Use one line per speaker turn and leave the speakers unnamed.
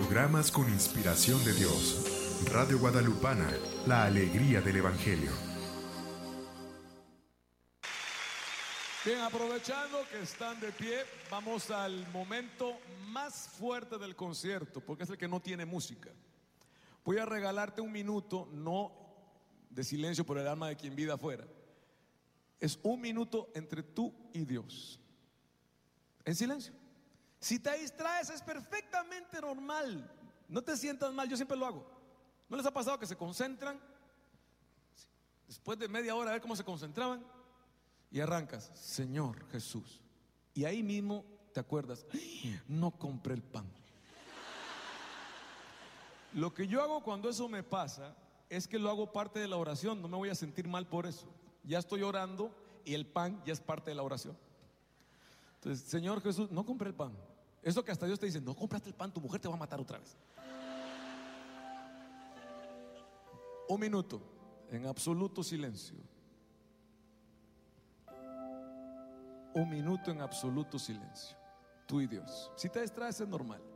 Programas con inspiración de Dios. Radio Guadalupana, la alegría del Evangelio.
Bien, aprovechando que están de pie, vamos al momento más fuerte del concierto, porque es el que no tiene música. Voy a regalarte un minuto, no de silencio por el alma de quien vida fuera. Es un minuto entre tú y Dios, en silencio. Si te distraes es perfectamente normal, no te sientas mal, yo siempre lo hago. ¿No les ha pasado que se concentran? Después de media hora a ver cómo se concentraban y arrancas, Señor Jesús, y ahí mismo te acuerdas, no compré el pan. Lo que yo hago cuando eso me pasa es que lo hago parte de la oración, no me voy a sentir mal por eso. Ya estoy orando y el pan ya es parte de la oración. Entonces, Señor Jesús, no compré el pan. Eso que hasta Dios te dice, no compraste el pan, tu mujer te va a matar otra vez. Un minuto en absoluto silencio. Un minuto en absoluto silencio. Tú y Dios. Si te distraes es normal.